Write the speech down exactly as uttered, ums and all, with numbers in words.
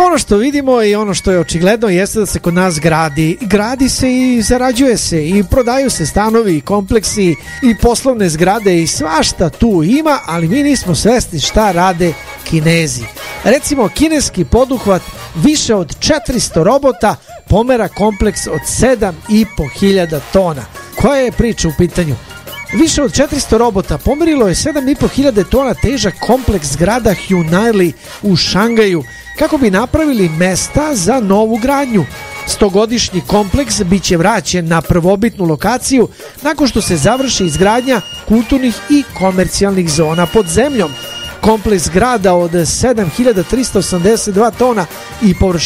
Ono što vidimo i ono što je očigledno jeste da se kod nas gradi. Gradi se i zarađuje se i prodaju se stanovi, kompleksi i poslovne zgrade i svašta tu ima, ali mi nismo svesni šta rade Kinezi. Recimo, kineski poduhvat više od četiristo robota pomera kompleks od sedam i po hiljada tona. Koja je priča u pitanju? Više od četiristo robota pomerilo je sedam i po hiljade tona težak kompleks zgrada Hyundai u Šangaju kako bi napravili mesta za novu gradnju. Stogodišnji kompleks biće vraćen na prvobitnu lokaciju nakon što se završi izgradnja kulturnih i komercijalnih zona pod zemljom. Kompleks zgrada od sedam hiljada tristo osamdeset dva tona i površine